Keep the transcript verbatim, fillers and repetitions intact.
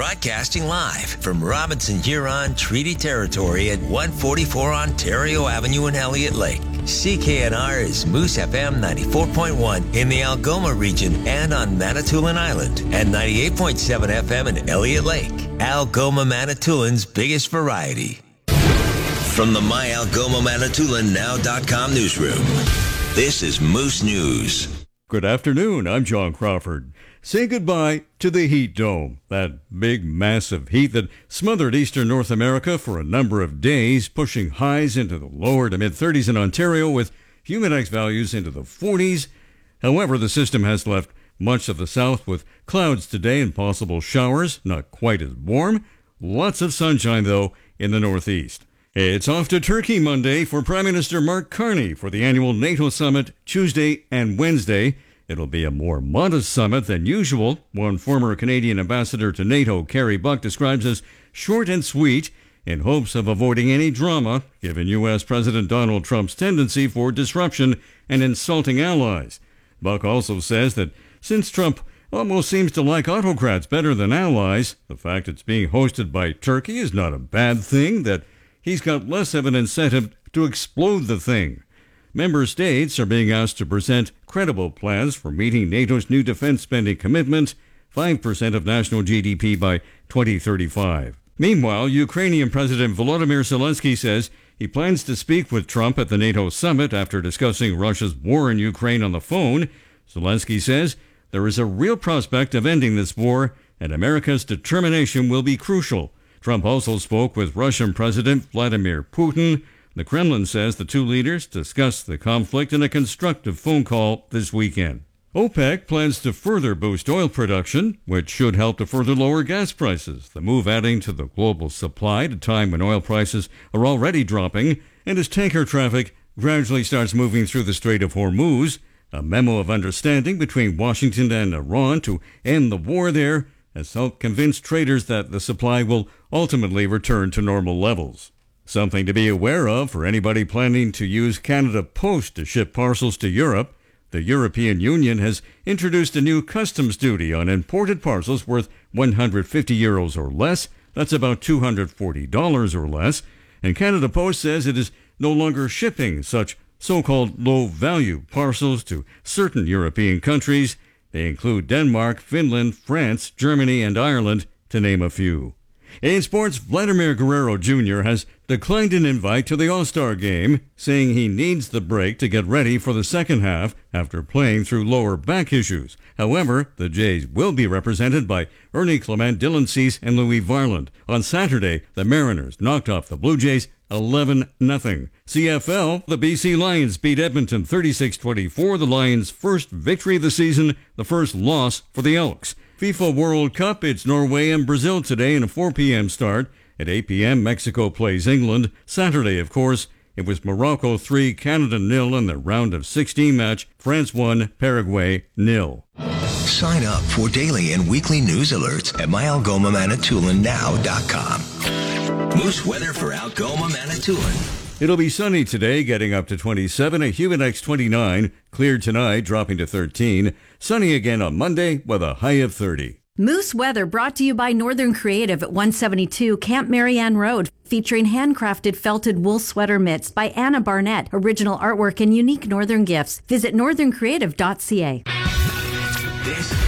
Broadcasting live from Robinson Huron Treaty Territory at one forty-four Ontario Avenue in Elliott Lake. C K N R is Moose F M ninety-four point one in the Algoma region and on Manitoulin Island, and ninety-eight point seven F M in Elliott Lake. Algoma Manitoulin's biggest variety. From the My Algoma Manitoulin Now dot com newsroom, this is Moose News. Good afternoon, I'm John Crawford. Say goodbye to the heat dome, that big massive heat that smothered eastern North America for a number of days, pushing highs into the lower to mid-thirties in Ontario with humidex values into the forties. However, the system has left much of the south with clouds today and possible showers, not quite as warm. Lots of sunshine, though, in the northeast. It's off to Turkey Monday for Prime Minister Mark Carney for the annual NATO summit Tuesday and Wednesday. It'll be a more modest summit than usual. One former Canadian ambassador to NATO, Kerry Buck, describes as short and sweet in hopes of avoiding any drama, given U S. President Donald Trump's tendency for disruption and insulting allies. Buck also says that since Trump almost seems to like autocrats better than allies, the fact it's being hosted by Turkey is not a bad thing, that he's got less of an incentive to explode the thing. Member states are being asked to present credible plans for meeting NATO's new defense spending commitment, five percent of national G D P by twenty thirty-five. Meanwhile, Ukrainian President Volodymyr Zelensky says he plans to speak with Trump at the NATO summit after discussing Russia's war in Ukraine on the phone. Zelensky says there is a real prospect of ending this war, and America's determination will be crucial. Trump also spoke with Russian President Vladimir Putin. The Kremlin says the two leaders discussed the conflict in a constructive phone call this weekend. OPEC plans to further boost oil production, which should help to further lower gas prices, the move adding to the global supply at a time when oil prices are already dropping and as tanker traffic gradually starts moving through the Strait of Hormuz. A memo of understanding between Washington and Iran to end the war there has helped convince traders that the supply will ultimately return to normal levels. Something to be aware of for anybody planning to use Canada Post to ship parcels to Europe. The European Union has introduced a new customs duty on imported parcels worth one hundred fifty euros or less. That's about two hundred forty dollars or less. And Canada Post says it is no longer shipping such so-called low-value parcels to certain European countries. They include Denmark, Finland, France, Germany, and Ireland, to name a few. In sports, Vladimir Guerrero Junior has declined an invite to the All-Star game, saying he needs the break to get ready for the second half after playing through lower back issues. However, the Jays will be represented by Ernie Clement, Dylan Cease, and Louis Varland. On Saturday, the Mariners knocked off the Blue Jays eleven nothing. C F L, the B C Lions beat Edmonton thirty-six twenty-four, the Lions' first victory of the season, the first loss for the Elks. FIFA World Cup, it's Norway and Brazil today in a four p.m. start. At eight p.m., Mexico plays England. Saturday, of course, it was Morocco three, Canada nil in the round of sixteen match. France one, Paraguay nil. Sign up for daily and weekly news alerts at My Algoma Manitoulin Now dot com. Moose weather for Algoma Manitoulin. It'll be sunny today, getting up to twenty-seven, a humidex twenty-nine. Clear tonight, dropping to thirteen. Sunny again on Monday with a high of thirty. Moose Weather brought to you by Northern Creative at one seventy-two Camp Marianne Road, featuring handcrafted felted wool sweater mitts by Anna Barnett, original artwork and unique Northern gifts. Visit northern creative dot c a. This